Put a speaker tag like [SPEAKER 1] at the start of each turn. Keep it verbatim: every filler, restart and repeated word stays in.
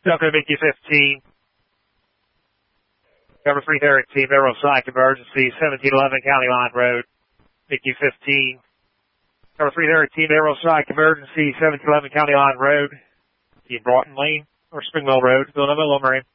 [SPEAKER 1] Delco Mickey fifteen. Cover three thirteen, Mineral Psych Emergency, seventeen eleven County Line Road. Mickey fifteen. Cover three thirteen, Mineral Psych Emergency, seventeen eleven County Line Road. In Broughton Lane or Springwell Road, Villanova, Low Marine.